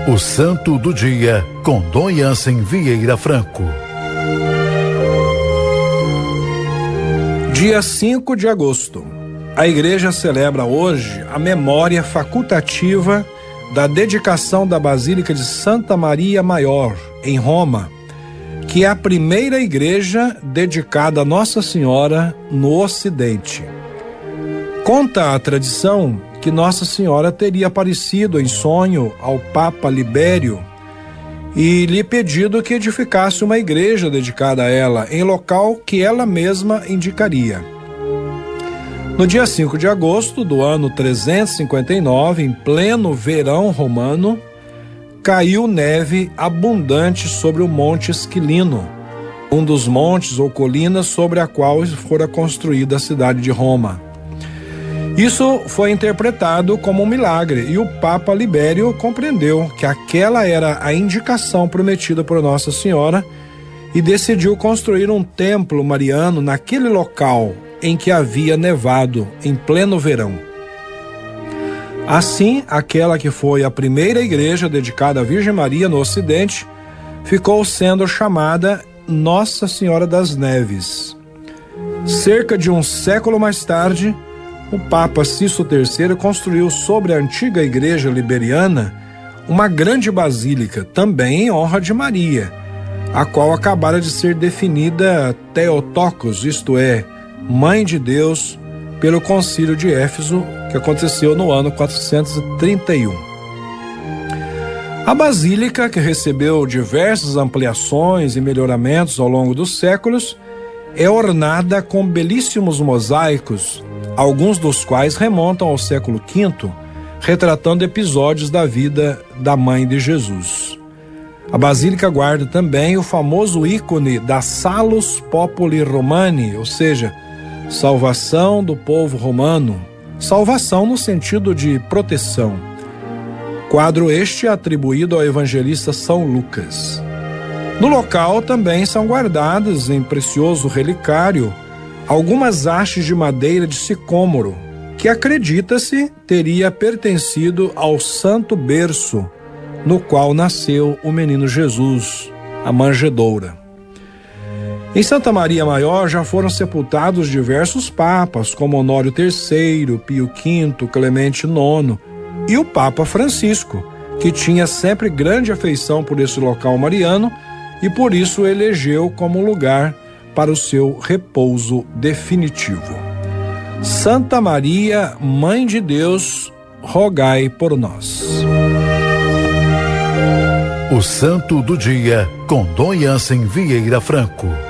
O Santo do Dia, com Dom Jansen Vieira Franco. Dia 5 de agosto. A Igreja celebra hoje a memória facultativa da dedicação da Basílica de Santa Maria Maior, em Roma, que é a primeira igreja dedicada a Nossa Senhora no Ocidente. Conta a tradição que Nossa Senhora teria aparecido em sonho ao Papa Libério e lhe pedido que edificasse uma igreja dedicada a ela, em local que ela mesma indicaria. No dia 5 de agosto do ano 359, em pleno verão romano, caiu neve abundante sobre o Monte Esquilino, um dos montes ou colinas sobre a qual fora construída a cidade de Roma. Isso foi interpretado como um milagre e o Papa Libério compreendeu que aquela era a indicação prometida por Nossa Senhora e decidiu construir um templo mariano naquele local em que havia nevado em pleno verão. Assim, aquela que foi a primeira igreja dedicada à Virgem Maria no Ocidente ficou sendo chamada Nossa Senhora das Neves. Cerca de um século mais tarde, o Papa Sisto III construiu sobre a antiga igreja liberiana uma grande basílica, também em honra de Maria, a qual acabara de ser definida Theotokos, isto é, Mãe de Deus, pelo Concílio de Éfeso, que aconteceu no ano 431. A basílica, que recebeu diversas ampliações e melhoramentos ao longo dos séculos, é ornada com belíssimos mosaicos, alguns dos quais remontam ao século V, retratando episódios da vida da Mãe de Jesus. A basílica guarda também o famoso ícone da Salus Populi Romani, ou seja, salvação do povo romano, salvação no sentido de proteção. Quadro este atribuído ao evangelista São Lucas. No local também são guardadas em precioso relicário algumas hastes de madeira de sicômoro, que acredita-se teria pertencido ao santo berço no qual nasceu o menino Jesus, a manjedoura. Em Santa Maria Maior já foram sepultados diversos papas, como Honório III, Pio V, Clemente IX e o Papa Francisco, que tinha sempre grande afeição por esse local mariano e por isso elegeu como lugar para o seu repouso definitivo. Santa Maria, Mãe de Deus, rogai por nós. O Santo do Dia, com Dom Jansen Vieira Franco.